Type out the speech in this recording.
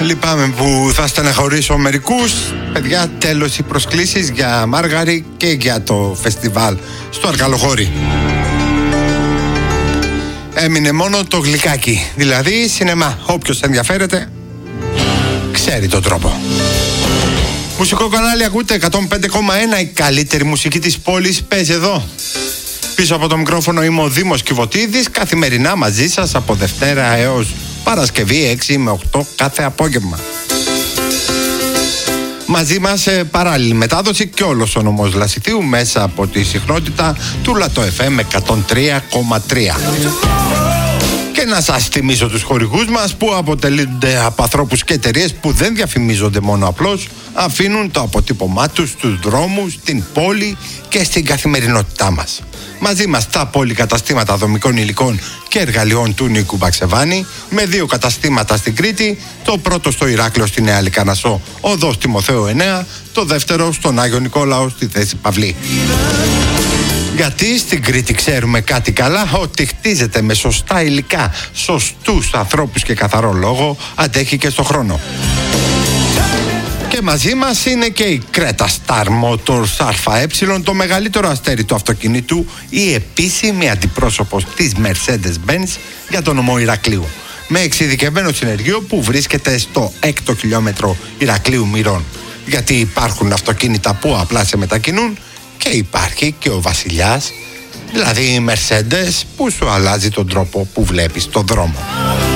Λυπάμαι που θα στεναχωρήσω μερικούς. Παιδιά, τέλος οι προσκλήσεις για Μάργαρη και για το φεστιβάλ στο Αρκαλοχώρι. Έμεινε μόνο το γλυκάκι, δηλαδή σινεμά. Όποιος ενδιαφέρεται ξέρει τον τρόπο. Μουσικό κανάλι ακούτε 105,1. Η καλύτερη μουσική της πόλης παίζει εδώ. Πίσω από το μικρόφωνο είμαι ο Δήμος Κιβωτίδης. Καθημερινά μαζί σας από Δευτέρα έως Παρασκευή 6 με 8 κάθε απόγευμα. Μαζί μας σε παράλληλη μετάδοση και όλος ο νομός Λασιθίου μέσα από τη συχνότητα του Λατό FM 103,3. Και να σας θυμίσω τους χορηγούς μας που αποτελούνται από ανθρώπους και εταιρείες που δεν διαφημίζονται μόνο απλώς, αφήνουν το αποτύπωμά τους στους δρόμους, στην πόλη και στην καθημερινότητά μας. Μαζί μας τα πολυκαταστήματα δομικών υλικών και εργαλειών του Νίκου Μπαξεβάνη, με 2 καταστήματα στην Κρήτη, το πρώτο στο Ηράκλειο στη Νέα Λυκανασσό, οδός Τιμοθέου 9, το δεύτερο στον Άγιο Νικόλαο στη Θέση Παυλή. Γιατί στην Κρήτη ξέρουμε κάτι καλά, ότι χτίζεται με σωστά υλικά, σωστούς ανθρώπους και καθαρό λόγο, αντέχει και στο χρόνο. Και μαζί μας είναι και η Creta Star Motors ΑΕ, το μεγαλύτερο αστέρι του αυτοκινήτου, η επίσημη αντιπρόσωπος της Mercedes-Benz για τον νομό Ηρακλείου. Με εξειδικευμένο συνεργείο που βρίσκεται στο 6ο χιλιόμετρο Ηρακλείου Μυρών. Γιατί υπάρχουν αυτοκίνητα που απλά σε μετακινούν και υπάρχει και ο βασιλιάς, δηλαδή η Mercedes, που σου αλλάζει τον τρόπο που βλέπεις τον δρόμο.